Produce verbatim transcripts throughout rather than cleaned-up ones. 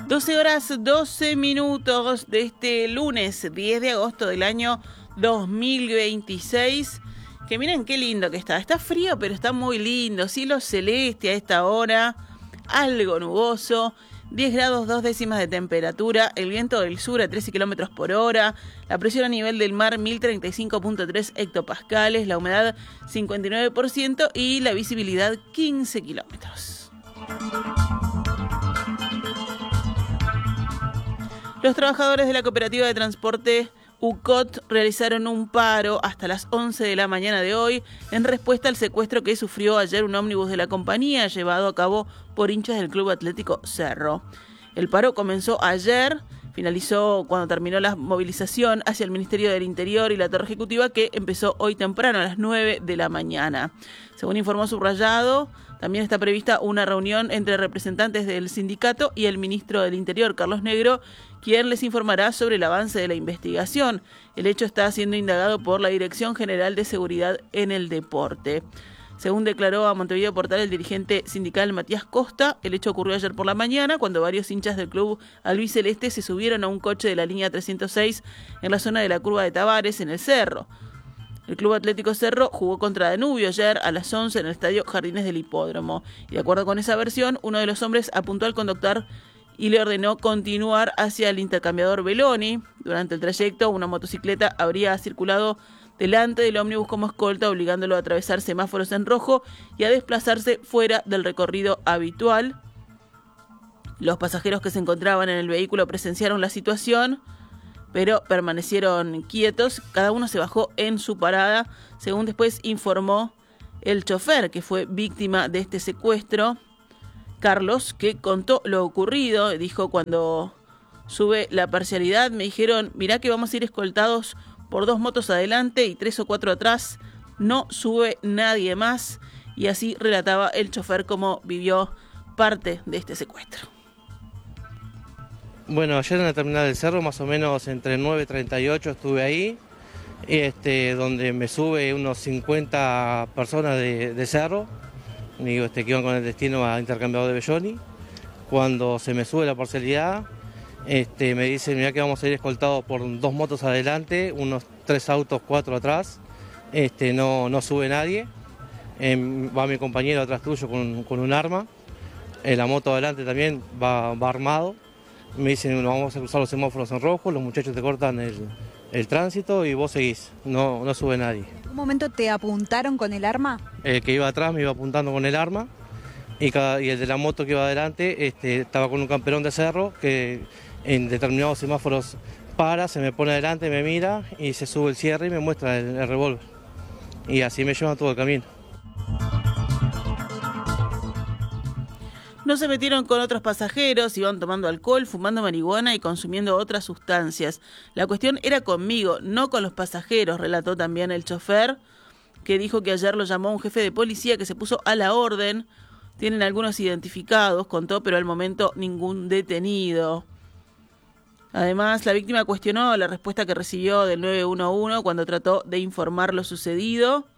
doce horas doce minutos de este lunes diez de agosto del año dos mil veintiséis. Que miren qué lindo que está. Está frío, pero está muy lindo. Cielo celeste a esta hora. Algo nuboso. diez grados dos décimas de temperatura. El viento del sur a trece kilómetros por hora. La presión a nivel del mar mil treinta y cinco punto tres hectopascales. La humedad cincuenta y nueve por ciento. Y la visibilidad quince kilómetros. Los trabajadores de la cooperativa de transporte U C O T realizaron un paro hasta las once de la mañana de hoy en respuesta al secuestro que sufrió ayer un ómnibus de la compañía llevado a cabo por hinchas del Club Atlético Cerro. El paro comenzó ayer, finalizó cuando terminó la movilización hacia el Ministerio del Interior y la Torre Ejecutiva, que empezó hoy temprano a las nueve de la mañana. Según informó Subrayado, también está prevista una reunión entre representantes del sindicato y el ministro del Interior, Carlos Negro, quien les informará sobre el avance de la investigación. El hecho está siendo indagado por la Dirección General de Seguridad en el Deporte. Según declaró a Montevideo Portal el dirigente sindical Matías Costa, el hecho ocurrió ayer por la mañana cuando varios hinchas del club albiceleste se subieron a un coche de la línea trescientos seis en la zona de la curva de Tavares, en el Cerro. El Club Atlético Cerro jugó contra Danubio ayer a las once en el estadio Jardines del Hipódromo. Y de acuerdo con esa versión, uno de los hombres apuntó al conductor y le ordenó continuar hacia el intercambiador Beloni. Durante el trayecto, una motocicleta habría circulado delante del ómnibus como escolta, obligándolo a atravesar semáforos en rojo y a desplazarse fuera del recorrido habitual. Los pasajeros que se encontraban en el vehículo presenciaron la situación, pero permanecieron quietos. Cada uno se bajó en su parada, según después informó el chofer que fue víctima de este secuestro, Carlos, que contó lo ocurrido. Dijo: cuando sube la parcialidad me dijeron, mirá que vamos a ir escoltados por dos motos adelante y tres o cuatro atrás, no sube nadie más. Y así relataba el chofer cómo vivió parte de este secuestro. Bueno, ayer en la terminal del Cerro, más o menos entre nueve y treinta y ocho estuve ahí, este, donde me sube unos cincuenta personas de, de Cerro, digo, este, que iban con el destino a intercambiador de Belloni. Cuando se me sube la parcialidad, este, me dicen, mirá que vamos a ir escoltados por dos motos adelante, unos tres autos, cuatro atrás, este, no, no sube nadie, eh, va mi compañero atrás tuyo con, con un arma, eh, la moto adelante también va, va armado. Me dicen, vamos a cruzar los semáforos en rojo, los muchachos te cortan el, el tránsito y vos seguís, no, no sube nadie. ¿En un momento te apuntaron con el arma? El que iba atrás me iba apuntando con el arma y, cada, y el de la moto que iba adelante este, estaba con un camperón de cerro que en determinados semáforos para, se me pone adelante, me mira y se sube el cierre y me muestra el, el revólver. Y así me llevan todo el camino. No se metieron con otros pasajeros, iban tomando alcohol, fumando marihuana y consumiendo otras sustancias. La cuestión era conmigo, no con los pasajeros, relató también el chofer, que dijo que ayer lo llamó un jefe de policía que se puso a la orden. Tienen algunos identificados, contó, pero al momento ningún detenido. Además, la víctima cuestionó la respuesta que recibió del nueve uno uno cuando trató de informar lo sucedido.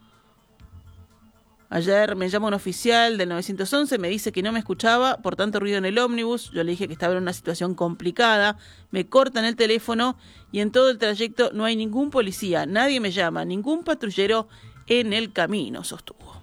Ayer me llama un oficial del nueve once, me dice que no me escuchaba por tanto ruido en el ómnibus. Yo le dije que estaba en una situación complicada. Me cortan el teléfono y en todo el trayecto no hay ningún policía, nadie me llama, ningún patrullero en el camino, sostuvo.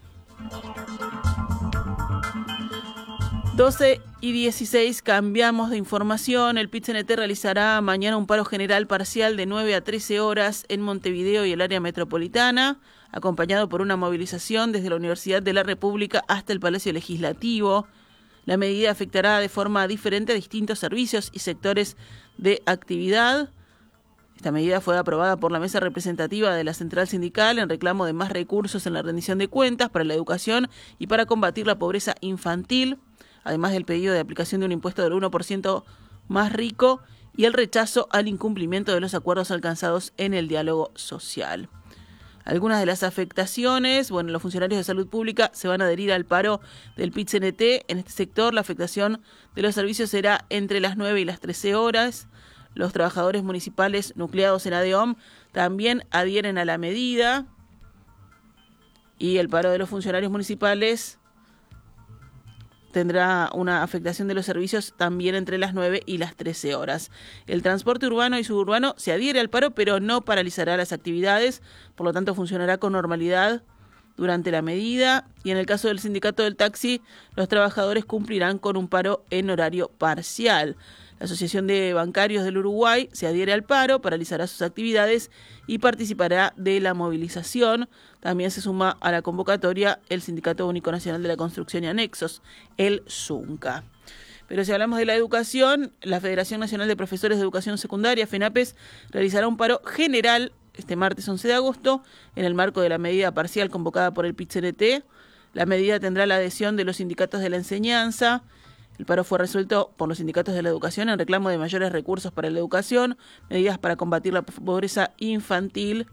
doce y dieciséis, cambiamos de información. El P I T C N T realizará mañana un paro general parcial de nueve a trece horas en Montevideo y el área metropolitana, acompañado por una movilización desde la Universidad de la República hasta el Palacio Legislativo. La medida afectará de forma diferente a distintos servicios y sectores de actividad. Esta medida fue aprobada por la mesa representativa de la Central Sindical en reclamo de más recursos en la rendición de cuentas para la educación y para combatir la pobreza infantil, además del pedido de aplicación de un impuesto del uno por ciento más rico y el rechazo al incumplimiento de los acuerdos alcanzados en el diálogo social. Algunas de las afectaciones, bueno, los funcionarios de salud pública se van a adherir al paro del P I T C N T. En este sector la afectación de los servicios será entre las nueve y las trece horas. Los trabajadores municipales nucleados en ADEOM también adhieren a la medida. Y el paro de los funcionarios municipales tendrá una afectación de los servicios también entre las nueve y las trece horas. El transporte urbano y suburbano se adhiere al paro, pero no paralizará las actividades, por lo tanto funcionará con normalidad durante la medida, y en el caso del sindicato del taxi, los trabajadores cumplirán con un paro en horario parcial. La Asociación de Bancarios del Uruguay se adhiere al paro, paralizará sus actividades y participará de la movilización. También se suma a la convocatoria el Sindicato Único Nacional de la Construcción y Anexos, el SUNCA. Pero si hablamos de la educación, la Federación Nacional de Profesores de Educación Secundaria, FENAPES, realizará un paro general este martes once de agosto en el marco de la medida parcial convocada por el P I T C N T. La medida tendrá la adhesión de los sindicatos de la enseñanza. El paro fue resuelto por los sindicatos de la educación en reclamo de mayores recursos para la educación, medidas para combatir la pobreza infantil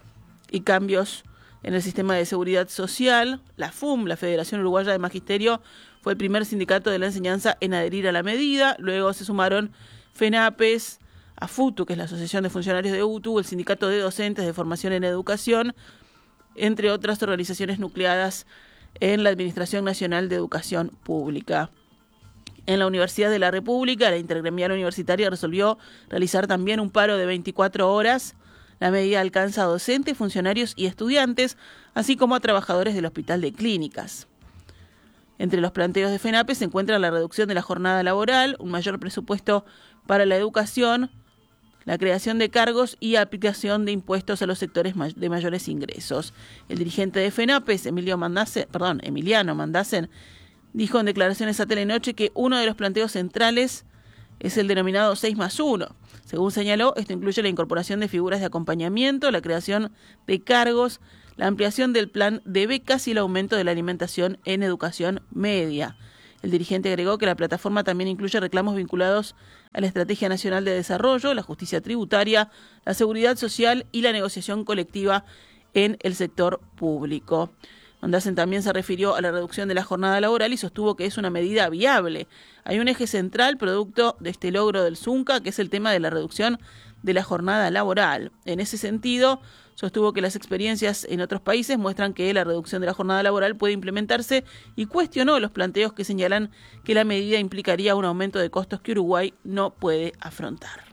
y cambios en el sistema de seguridad social. La F U M, la Federación Uruguaya de Magisterio, fue el primer sindicato de la enseñanza en adherir a la medida. Luego se sumaron FENAPES, AFUTU, que es la Asociación de Funcionarios de U T U, el Sindicato de Docentes de Formación en Educación, entre otras organizaciones nucleadas en la Administración Nacional de Educación Pública. En la Universidad de la República, la Intergremial Universitaria resolvió realizar también un paro de veinticuatro horas. La medida alcanza a docentes, funcionarios y estudiantes, así como a trabajadores del Hospital de Clínicas. Entre los planteos de FENAPES se encuentra la reducción de la jornada laboral, un mayor presupuesto para la educación, la creación de cargos y aplicación de impuestos a los sectores de mayores ingresos. El dirigente de FENAPES, Emilio Mandacen, perdón, Emiliano Mandacen, dijo en declaraciones a Telenoche que uno de los planteos centrales es el denominado seis más uno. Según señaló, esto incluye la incorporación de figuras de acompañamiento, la creación de cargos, la ampliación del plan de becas y el aumento de la alimentación en educación media. El dirigente agregó que la plataforma también incluye reclamos vinculados a la Estrategia Nacional de Desarrollo, la justicia tributaria, la seguridad social y la negociación colectiva en el sector público. Mandacen también se refirió a la reducción de la jornada laboral y sostuvo que es una medida viable. Hay un eje central producto de este logro del SUNCA, que es el tema de la reducción de la jornada laboral. En ese sentido, sostuvo que las experiencias en otros países muestran que la reducción de la jornada laboral puede implementarse y cuestionó los planteos que señalan que la medida implicaría un aumento de costos que Uruguay no puede afrontar.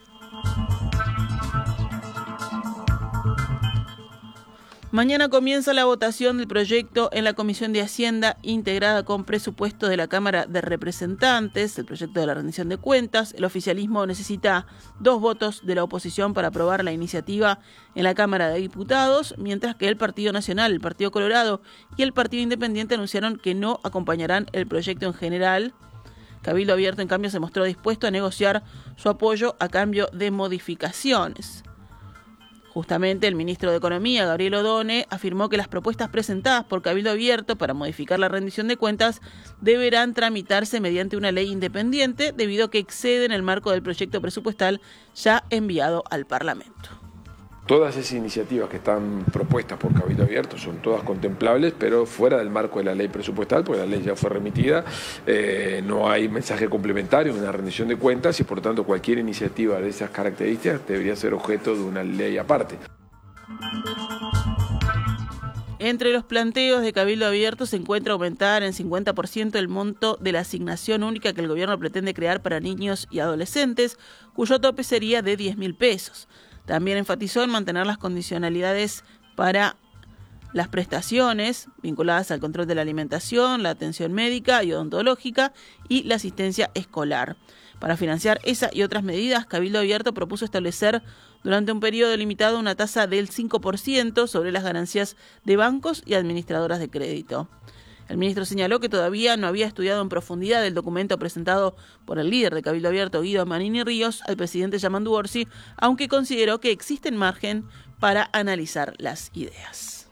Mañana comienza la votación del proyecto en la Comisión de Hacienda integrada con presupuesto de la Cámara de Representantes, el proyecto de la rendición de cuentas. El oficialismo necesita dos votos de la oposición para aprobar la iniciativa en la Cámara de Diputados, mientras que el Partido Nacional, el Partido Colorado y el Partido Independiente anunciaron que no acompañarán el proyecto en general. Cabildo Abierto, en cambio, se mostró dispuesto a negociar su apoyo a cambio de modificaciones. Justamente el ministro de Economía, Gabriel Odone, afirmó que las propuestas presentadas por Cabildo Abierto para modificar la rendición de cuentas deberán tramitarse mediante una ley independiente debido a que exceden el marco del proyecto presupuestal ya enviado al Parlamento. Todas esas iniciativas que están propuestas por Cabildo Abierto son todas contemplables, pero fuera del marco de la ley presupuestal, porque la ley ya fue remitida, eh, no hay mensaje complementario en una rendición de cuentas y por tanto cualquier iniciativa de esas características debería ser objeto de una ley aparte. Entre los planteos de Cabildo Abierto se encuentra aumentar en cincuenta por ciento el monto de la asignación única que el gobierno pretende crear para niños y adolescentes, cuyo tope sería de diez mil pesos. También enfatizó en mantener las condicionalidades para las prestaciones vinculadas al control de la alimentación, la atención médica y odontológica y la asistencia escolar. Para financiar esa y otras medidas, Cabildo Abierto propuso establecer durante un periodo limitado una tasa del cinco por ciento sobre las ganancias de bancos y administradoras de crédito. El ministro señaló que todavía no había estudiado en profundidad el documento presentado por el líder de Cabildo Abierto, Guido Manini Ríos, al presidente Yamandu Orsi, aunque consideró que existe margen para analizar las ideas.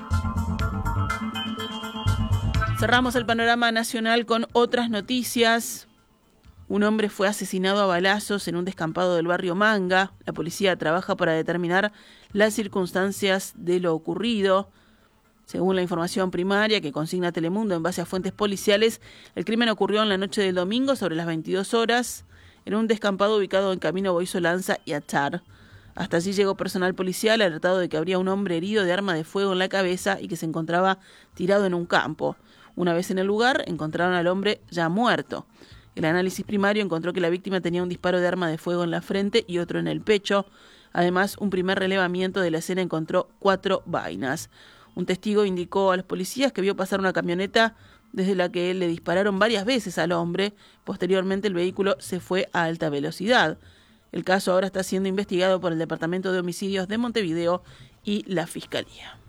Cerramos el panorama nacional con otras noticias. Un hombre fue asesinado a balazos en un descampado del barrio Manga. La policía trabaja para determinar las circunstancias de lo ocurrido. Según la información primaria que consigna Telemundo en base a fuentes policiales, el crimen ocurrió en la noche del domingo sobre las veintidós horas en un descampado ubicado en camino Boiso Lanza y Achar. Hasta allí llegó personal policial alertado de que habría un hombre herido de arma de fuego en la cabeza y que se encontraba tirado en un campo. Una vez en el lugar, encontraron al hombre ya muerto. El análisis primario encontró que la víctima tenía un disparo de arma de fuego en la frente y otro en el pecho. Además, un primer relevamiento de la escena encontró cuatro vainas. Un testigo indicó a los policías que vio pasar una camioneta desde la que le dispararon varias veces al hombre. Posteriormente, el vehículo se fue a alta velocidad. El caso ahora está siendo investigado por el Departamento de Homicidios de Montevideo y la Fiscalía.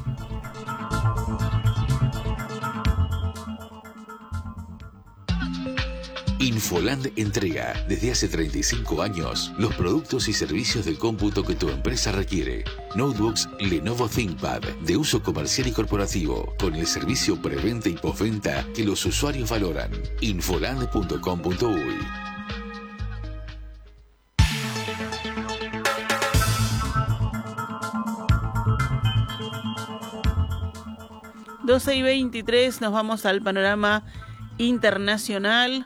Infoland entrega desde hace treinta y cinco años los productos y servicios de cómputo que tu empresa requiere. Notebooks Lenovo ThinkPad de uso comercial y corporativo con el servicio preventa y postventa que los usuarios valoran. infoland punto com punto uy. doce y veintitrés, nos vamos al panorama internacional.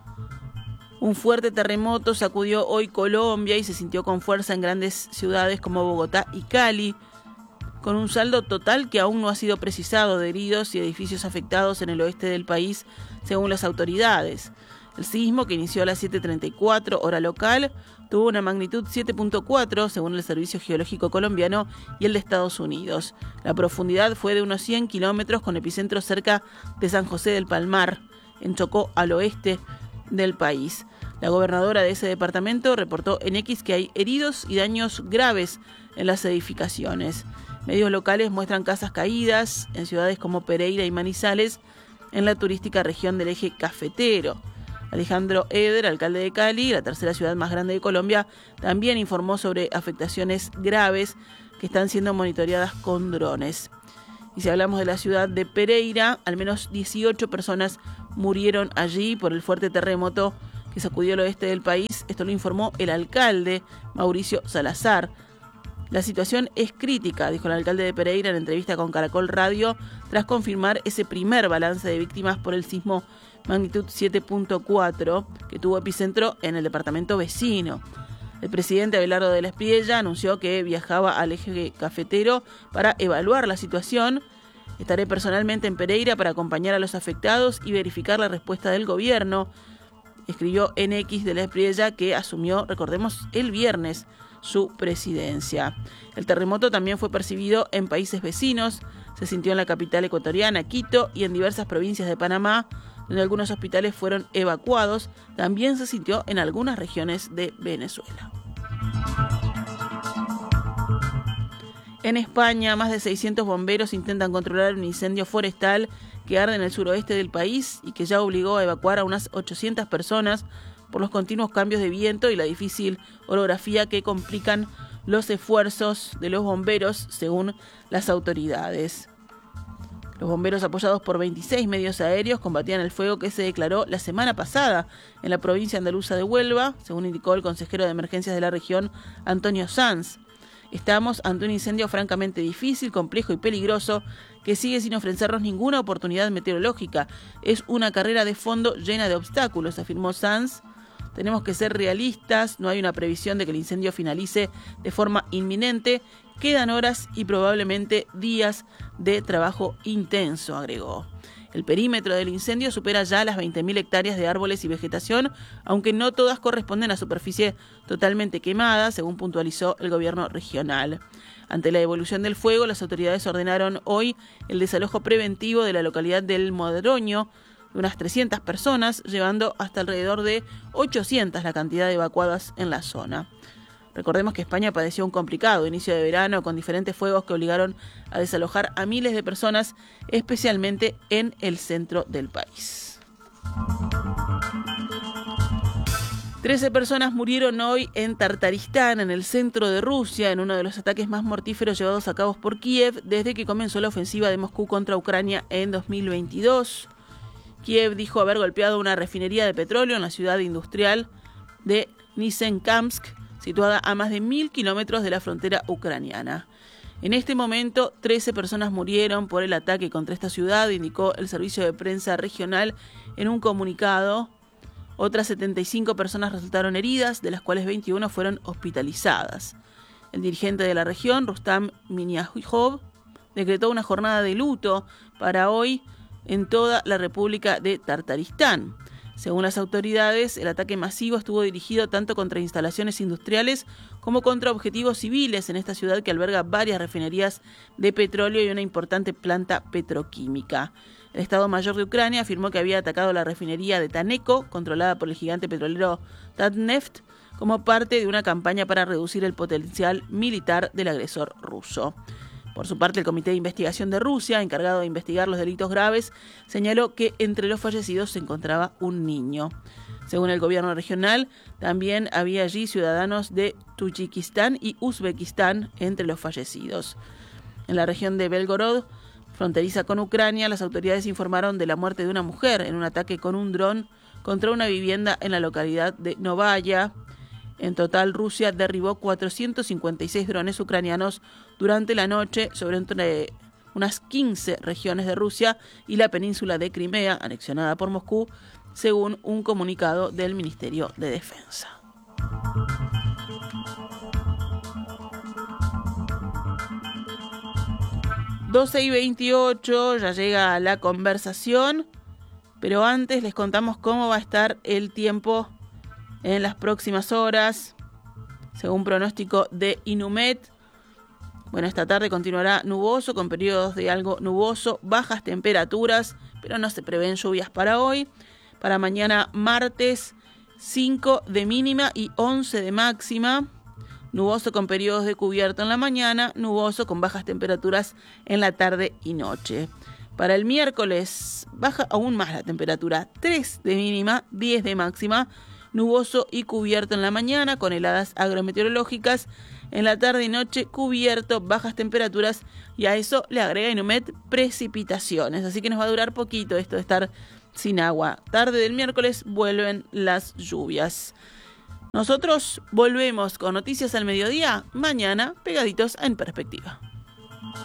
Un fuerte terremoto sacudió hoy Colombia y se sintió con fuerza en grandes ciudades como Bogotá y Cali, con un saldo total que aún no ha sido precisado de heridos y edificios afectados en el oeste del país, según las autoridades. El sismo, que inició a las siete treinta y cuatro hora local, tuvo una magnitud siete punto cuatro según el Servicio Geológico Colombiano y el de Estados Unidos. La profundidad fue de unos cien kilómetros, con epicentro cerca de San José del Palmar, en Chocó, al oeste del país. La gobernadora de ese departamento reportó en X que hay heridos y daños graves en las edificaciones. Medios locales muestran casas caídas en ciudades como Pereira y Manizales, en la turística región del eje cafetero. Alejandro Eder, alcalde de Cali, la tercera ciudad más grande de Colombia, también informó sobre afectaciones graves que están siendo monitoreadas con drones. Y si hablamos de la ciudad de Pereira, al menos dieciocho personas murieron allí por el fuerte terremoto que sacudió el oeste del país. Esto lo informó el alcalde, Mauricio Salazar. La situación es crítica, dijo el alcalde de Pereira en entrevista con Caracol Radio, tras confirmar ese primer balance de víctimas por el sismo magnitud siete punto cuatro, que tuvo epicentro en el departamento vecino. El presidente Abelardo de la Espriella anunció que viajaba al eje cafetero para evaluar la situación. Estaré personalmente en Pereira para acompañar a los afectados y verificar la respuesta del gobierno, escribió en X de la Espriella, que asumió, recordemos, el viernes su presidencia. El terremoto también fue percibido en países vecinos. Se sintió en la capital ecuatoriana, Quito, y en diversas provincias de Panamá, donde algunos hospitales fueron evacuados. También se sintió en algunas regiones de Venezuela. En España, más de seiscientos bomberos intentan controlar un incendio forestal que arde en el suroeste del país y que ya obligó a evacuar a unas ochocientas personas por los continuos cambios de viento y la difícil orografía que complican los esfuerzos de los bomberos, según las autoridades. Los bomberos, apoyados por veintiséis medios aéreos, combatían el fuego que se declaró la semana pasada en la provincia andaluza de Huelva, según indicó el consejero de emergencias de la región, Antonio Sanz. Estamos ante un incendio francamente difícil, complejo y peligroso que sigue sin ofrecernos ninguna oportunidad meteorológica. Es una carrera de fondo llena de obstáculos, afirmó Sanz. Tenemos que ser realistas, no hay una previsión de que el incendio finalice de forma inminente. Quedan horas y probablemente días de trabajo intenso, agregó. El perímetro del incendio supera ya las veinte mil hectáreas de árboles y vegetación, aunque no todas corresponden a superficie totalmente quemada, según puntualizó el gobierno regional. Ante la evolución del fuego, las autoridades ordenaron hoy el desalojo preventivo de la localidad del Modroño de unas trescientas personas, llevando hasta alrededor de ochocientas la cantidad de evacuadas en la zona. Recordemos que España padeció un complicado inicio de verano con diferentes fuegos que obligaron a desalojar a miles de personas, especialmente en el centro del país. Trece personas murieron hoy en Tartaristán, en el centro de Rusia, en uno de los ataques más mortíferos llevados a cabo por Kiev desde que comenzó la ofensiva de Moscú contra Ucrania en dos mil veintidós. Kiev dijo haber golpeado una refinería de petróleo en la ciudad industrial de Nizhnekamsk, situada a más de mil kilómetros de la frontera ucraniana. En este momento, trece personas murieron por el ataque contra esta ciudad, indicó el servicio de prensa regional en un comunicado. Otras setenta y cinco personas resultaron heridas, de las cuales veintiuna fueron hospitalizadas. El dirigente de la región, Rustam Miniajov, decretó una jornada de luto para hoy en toda la República de Tartaristán. Según las autoridades, el ataque masivo estuvo dirigido tanto contra instalaciones industriales como contra objetivos civiles en esta ciudad que alberga varias refinerías de petróleo y una importante planta petroquímica. El Estado Mayor de Ucrania afirmó que había atacado la refinería de Taneco, controlada por el gigante petrolero Tatneft, como parte de una campaña para reducir el potencial militar del agresor ruso. Por su parte, el Comité de Investigación de Rusia, encargado de investigar los delitos graves, señaló que entre los fallecidos se encontraba un niño. Según el gobierno regional, también había allí ciudadanos de Tayikistán y Uzbekistán entre los fallecidos. En la región de Belgorod, fronteriza con Ucrania, las autoridades informaron de la muerte de una mujer en un ataque con un dron contra una vivienda en la localidad de Novaya. En total, Rusia derribó cuatrocientos cincuenta y seis drones ucranianos durante la noche sobre entre unas quince regiones de Rusia y la península de Crimea, anexionada por Moscú, según un comunicado del Ministerio de Defensa. doce y veintiocho, ya llega la conversación, pero antes les contamos cómo va a estar el tiempo en las próximas horas, según pronóstico de Inumet. Bueno, esta tarde continuará nuboso, con periodos de algo nuboso, bajas temperaturas, pero no se prevén lluvias para hoy. Para mañana martes, cinco de mínima y once de máxima. Nuboso con periodos de cubierto en la mañana, nuboso con bajas temperaturas en la tarde y noche. Para el miércoles, baja aún más la temperatura, tres de mínima, diez de máxima. Nuboso y cubierto en la mañana, con heladas agrometeorológicas. En la tarde y noche, cubierto, bajas temperaturas, y a eso le agrega Inumet precipitaciones. Así que nos va a durar poquito esto de estar sin agua. Tarde del miércoles vuelven las lluvias. Nosotros volvemos con Noticias al Mediodía, mañana, pegaditos a En Perspectiva.